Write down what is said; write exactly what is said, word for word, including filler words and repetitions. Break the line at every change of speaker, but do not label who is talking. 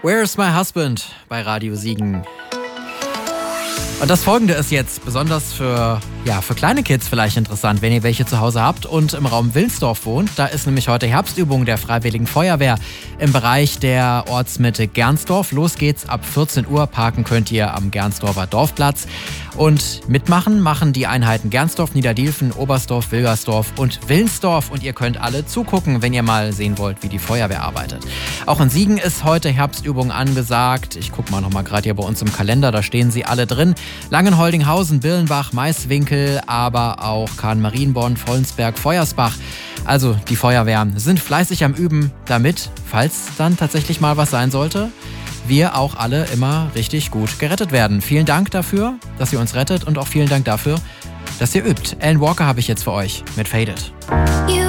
Where's My Husband bei Radio Siegen. Und das Folgende ist jetzt besonders für, ja, für kleine Kids vielleicht interessant, wenn ihr welche zu Hause habt und im Raum Wilnsdorf wohnt. Da ist nämlich heute Herbstübung der Freiwilligen Feuerwehr im Bereich der Ortsmitte Gernsdorf. Los geht's ab vierzehn Uhr. Parken könnt ihr am Gernsdorfer Dorfplatz. Und mitmachen machen die Einheiten Gernsdorf, Niederdielfen, Oberstdorf, Wilgersdorf und Wilnsdorf. Und ihr könnt alle zugucken, wenn ihr mal sehen wollt, wie die Feuerwehr arbeitet. Auch in Siegen ist heute Herbstübung angesagt. Ich gucke mal noch mal gerade hier bei uns im Kalender, da stehen sie alle drin. Langenholdinghausen, Birlenbach, Maiswinkel, aber auch Kahn-Marienborn, Vollensberg, Feuersbach. Also die Feuerwehren sind fleißig am Üben, damit, falls dann tatsächlich mal was sein sollte, wir auch alle immer richtig gut gerettet werden. Vielen Dank dafür, dass ihr uns rettet und auch vielen Dank dafür, dass ihr übt. Alan Walker habe ich jetzt für euch mit Faded. You